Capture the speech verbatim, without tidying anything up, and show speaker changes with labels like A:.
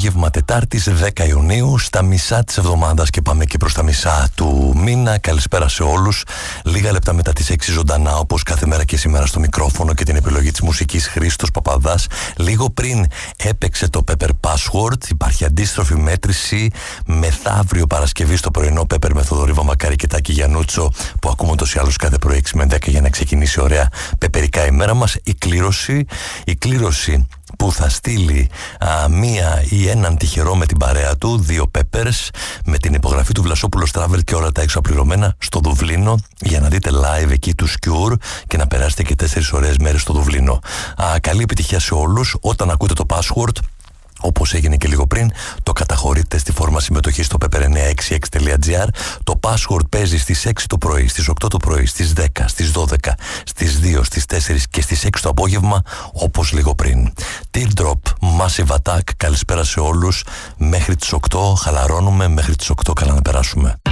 A: απόγευμα Τετάρτης δέκα Ιουνίου, στα μισά της εβδομάδας και πάμε και προς τα μισά του μήνα. Καλησπέρα σε όλους. Λίγα λεπτά μετά τις έξι ζωντανά, όπως κάθε μέρα και σήμερα, στο μικρόφωνο και την επιλογή της μουσικής, Χρήστος Παπαδάς. Λίγο πριν έπαιξε το Pepper Password. Υπάρχει αντίστροφη μέτρηση μεθαύριο Παρασκευή στο πρωινό Pepper με Θοδωρή Βαμβακάρη και Τάκη Γιαννούτσο, που ακούμε ούτως ή άλλως κάθε πρωί έξι με δέκα για να ξεκινήσει ωραία πεπερικά η μέρα μας. Η κλήρωση, η κλήρωση που θα στείλει α, μία ή έναν τυχερό με την παρέα του, δύο Peppers, με την υπογραφή του Βλασόπουλος Travel και όλα τα έξω πληρωμένα στο Δουβλίνο, για να δείτε live εκεί του Cure και να περάσετε και τέσσερις ωραίες μέρες στο Δουβλίνο. Α, καλή επιτυχία σε όλους. Όταν ακούτε το password, όπως έγινε και λίγο πριν, το καταχωρείτε στη φόρμα συμμετοχής στο pepper εννιακόσια εξήντα έξι τελεία gr. Το password παίζει στις έξι το πρωί, στις οκτώ το πρωί, στις δέκα, στις δώδεκα, στις δύο, στις τέσσερις και στις έξι το απόγευμα, όπως λίγο πριν. Teardrop, Massive Attack, καλησπέρα σε όλους. Μέχρι τις οκτώ χαλαρώνουμε, μέχρι τις οκτώ καλά να περάσουμε.